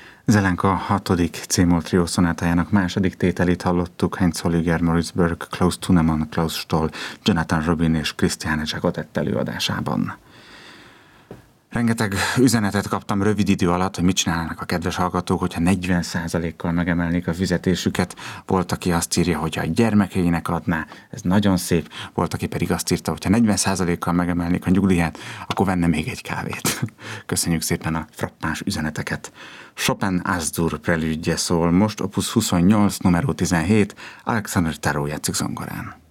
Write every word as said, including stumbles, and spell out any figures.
Zelenka hatodik C-moll trió szonátájának második tételét hallottuk, Heinz Holliger, Maurice Berg, Klaus Thunemann, Klaus Stoll, Jonathan Robin és Christiane Jagotet előadásában. Rengeteg üzenetet kaptam rövid idő alatt, hogy mit csinálnak a kedves hallgatók, hogyha negyven százalékkal megemelnék a fizetésüket. Volt, aki azt írja, hogy a gyermekeinek adná, ez nagyon szép. Volt, aki pedig azt írta, hogy ha negyven százalékkal megemelnék a nyugdíját, akkor venne még egy kávét. Köszönjük szépen a frappáns üzeneteket. Chopin As-dur prelüdje szól most, opus huszonnyolc, numero tizenhét, Alexander Tarot játszik zongorán.